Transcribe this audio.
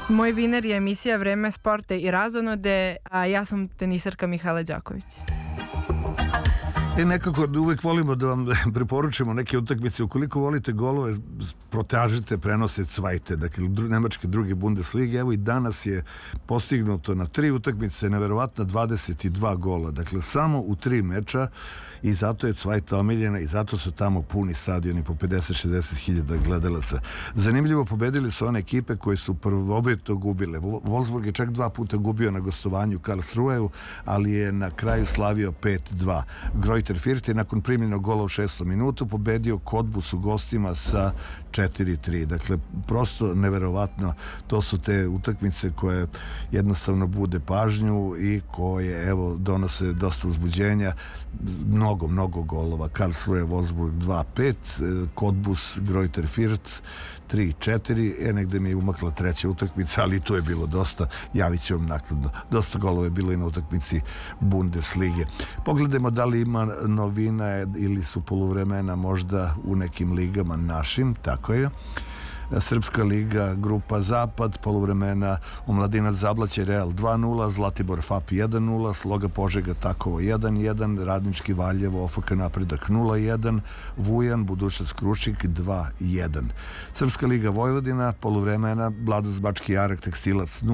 Moj viner je emisija Vreme sporta i razonode, a ja sam tenisarka Mihajla Đaković. Nekako uvek volimo da vam preporučimo neke utakmice. Ukoliko volite golove, protražite prenose Cvajte, dakle nemačke druge Bundeslige. Evo i danas je postignuto na 3 utakmice neverovatna 22 gola. Dakle, samo u 3 meča i zato je Cvajta omiljena i zato su tamo puni stadioni po 50-60 hiljada gledalaca. Zanimljivo, pobedili su one ekipe koje su prvobitno gubile. Wolfsburg je čak 2 puta gubio na gostovanju Karlsruheu, ali je na kraju slavio 5-2. Greuther Fürth je nakon primljenog gola u 6. minutu pobedio Cottbus u gostima sa 4-3. Dakle, prosto neverovatno. To su te utakmice koje jednostavno bude pažnju i koje, evo, donose dosta uzbuđenja. Mnogo golova. Karlsruhe, Wolfsburg 2-5, Cottbus, Greuther Fürth 3-4, negde mi je umakla 3. utakmica, ali to je bilo dosta, javit ću vam naknadno. Dosta golova je bilo i na utakmici Bundeslige. Pogledajmo da li ima novina ili su poluvremena možda u nekim ligama našim, tako je. Srpska liga, grupa Zapad, poluvremena Omladinac Zablaće Real 2-0, Zlatibor FAP 1-0, Sloga Požega Takovo 1-1, Radnički Valjevo OFK Napredak 0-1, Vujan Budućnost Krušik 2-1. Srpska liga Vojvodina, poluvremena Bladost Bački Jarak Tekstilac